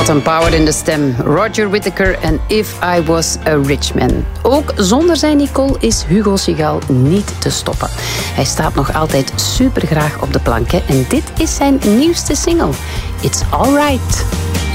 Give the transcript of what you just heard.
Wat een power in de stem. Roger Whittaker en If I Was a Rich Man. Ook zonder zijn Nicole is Hugo Sigal niet te stoppen. Hij staat nog altijd supergraag op de planken en dit is zijn nieuwste single. It's Alright.